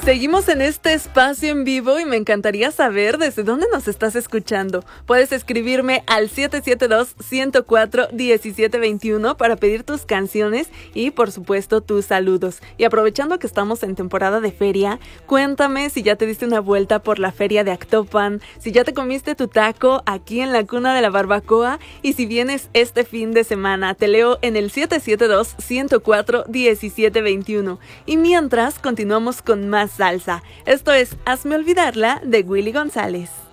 Seguimos en este espacio en vivo y me encantaría saber desde dónde nos estás escuchando. Puedes escribirme al 772-104-1721 para pedir tus canciones y, por supuesto, tus saludos. Y aprovechando que estamos en temporada de feria, cuéntame si ya te diste una vuelta por la feria de Actopan, si ya te comiste tu taco aquí en la cuna de la barbacoa y si vienes este fin de semana. Te leo en el 772-104-1721. Y mientras, continuamos con más salsa. Esto es Hazme Olvidarla de Willy González.